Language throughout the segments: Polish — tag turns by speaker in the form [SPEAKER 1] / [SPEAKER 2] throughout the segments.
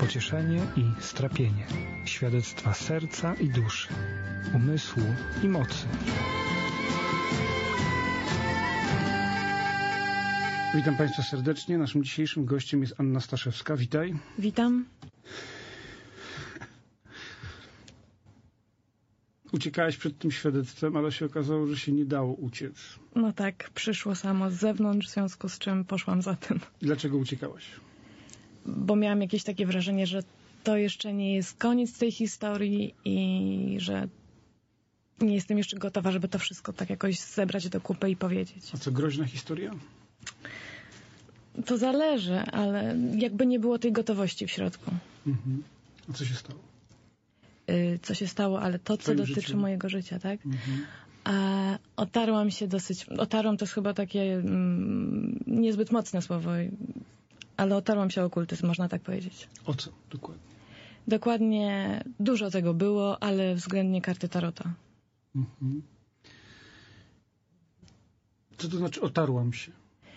[SPEAKER 1] pocieszenie i strapienie, świadectwa serca i duszy, umysłu i mocy. Witam Państwa serdecznie. Naszym dzisiejszym gościem jest Anna Staszewska. Witaj.
[SPEAKER 2] Witam.
[SPEAKER 1] Uciekałaś przed tym świadectwem, ale się okazało, że się nie dało uciec.
[SPEAKER 2] No tak, przyszło samo z zewnątrz, w związku z czym poszłam za tym.
[SPEAKER 1] Dlaczego uciekałaś?
[SPEAKER 2] Bo miałam jakieś takie wrażenie, że to jeszcze nie jest koniec tej historii i że nie jestem jeszcze gotowa, żeby to wszystko tak jakoś zebrać do kupy i powiedzieć.
[SPEAKER 1] A co, groźna historia?
[SPEAKER 2] To zależy, ale jakby nie było tej gotowości w środku.
[SPEAKER 1] Mhm. A co się stało?
[SPEAKER 2] Co się stało, ale to, co dotyczy mojego życia, tak?
[SPEAKER 1] Mhm.
[SPEAKER 2] Otarłam to jest chyba takie niezbyt mocne słowo, ale otarłam się o okultyzm, można tak powiedzieć.
[SPEAKER 1] O co dokładnie?
[SPEAKER 2] Dokładnie dużo tego było, ale względnie karty tarota.
[SPEAKER 1] Mhm. Co to znaczy otarłam się?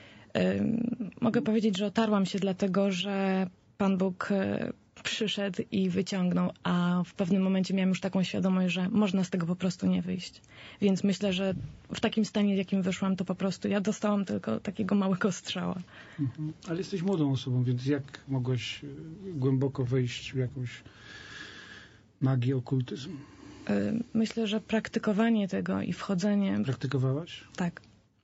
[SPEAKER 2] Mogę powiedzieć, że otarłam się dlatego, że Pan Bóg przyszedł i wyciągnął, a w pewnym momencie miałam już taką świadomość, że można z tego po prostu nie wyjść. Więc myślę, że w takim stanie, w jakim wyszłam, to po prostu ja dostałam tylko takiego małego strzała.
[SPEAKER 1] Mhm. Ale jesteś młodą osobą, więc jak mogłaś głęboko wejść w jakąś magię, okultyzm?
[SPEAKER 2] Myślę, że praktykowanie tego i wchodzenie...
[SPEAKER 1] Praktykowałaś?
[SPEAKER 2] Tak.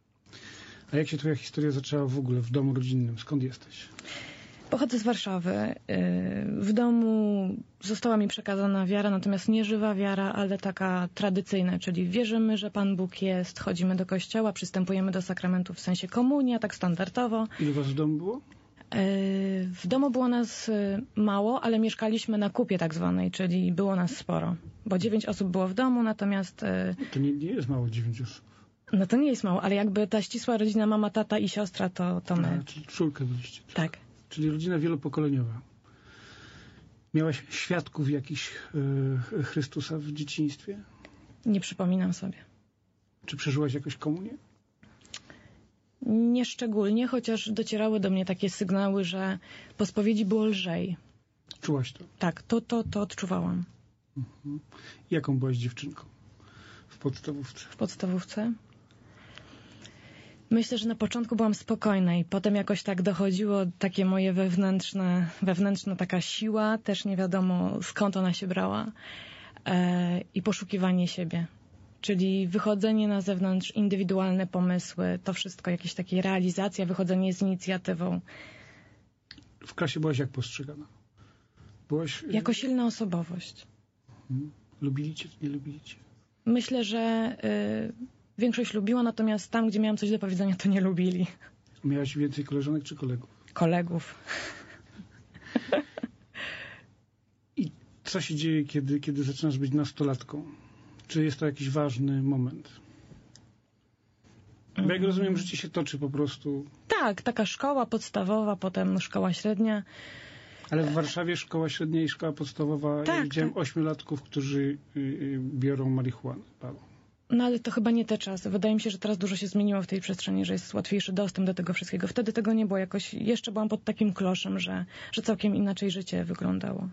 [SPEAKER 1] A jak się twoja historia zaczęła w ogóle w domu rodzinnym? Skąd jesteś?
[SPEAKER 2] Pochodzę z Warszawy. W domu została mi przekazana wiara, natomiast nie żywa wiara, ale taka tradycyjna, czyli wierzymy, że Pan Bóg jest, chodzimy do kościoła, przystępujemy do sakramentów w sensie komunia, tak standardowo.
[SPEAKER 1] Ile was w domu było?
[SPEAKER 2] W domu było nas mało, ale mieszkaliśmy na kupie tak zwanej, czyli było nas sporo, bo 9 osób było w domu, natomiast...
[SPEAKER 1] To nie jest mało 9 osób.
[SPEAKER 2] No to nie jest mało, ale jakby ta ścisła rodzina, mama, tata i siostra, to my.
[SPEAKER 1] Czyli czwórkę byliście.
[SPEAKER 2] Tak.
[SPEAKER 1] Czyli rodzina wielopokoleniowa. Miałaś świadków jakichś Chrystusa w dzieciństwie?
[SPEAKER 2] Nie przypominam sobie.
[SPEAKER 1] Czy przeżyłaś jakoś komunię?
[SPEAKER 2] Nieszczególnie, chociaż docierały do mnie takie sygnały, że po spowiedzi było lżej.
[SPEAKER 1] Czułaś to?
[SPEAKER 2] Tak, to odczuwałam.
[SPEAKER 1] Mhm. Jaką byłaś dziewczynką w podstawówce?
[SPEAKER 2] W podstawówce? Myślę, że na początku byłam spokojna i potem jakoś tak dochodziło takie moje wewnętrzna taka siła, też nie wiadomo skąd ona się brała, i poszukiwanie siebie. Czyli wychodzenie na zewnątrz, indywidualne pomysły, to wszystko, jakieś takie realizacja, wychodzenie z inicjatywą.
[SPEAKER 1] W klasie byłaś jak postrzegana? Byłaś...
[SPEAKER 2] Jako silna osobowość.
[SPEAKER 1] Lubili cię, nie lubili cię?
[SPEAKER 2] Myślę, że większość lubiła, natomiast tam, gdzie miałam coś do powiedzenia, to nie lubili.
[SPEAKER 1] Miałaś więcej koleżanek czy kolegów?
[SPEAKER 2] Kolegów.
[SPEAKER 1] I co się dzieje, kiedy zaczynasz być nastolatką? Czy jest to jakiś ważny moment? Bo jak rozumiem, życie się toczy po prostu...
[SPEAKER 2] Tak, taka szkoła podstawowa, potem szkoła średnia.
[SPEAKER 1] Ale w Warszawie szkoła średnia i szkoła podstawowa,
[SPEAKER 2] tak,
[SPEAKER 1] ja widziałem
[SPEAKER 2] tak.
[SPEAKER 1] 8-latków, którzy biorą marihuanę.
[SPEAKER 2] No ale to chyba nie te czasy. Wydaje mi się, że teraz dużo się zmieniło w tej przestrzeni, że jest łatwiejszy dostęp do tego wszystkiego. Wtedy tego nie było jakoś. Jeszcze byłam pod takim kloszem, że całkiem inaczej życie wyglądało.